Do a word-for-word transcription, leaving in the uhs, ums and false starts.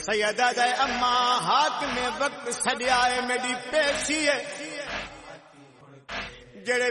सैयदा अम्मा हाथ में वक्त सजाए मेरी पेशी है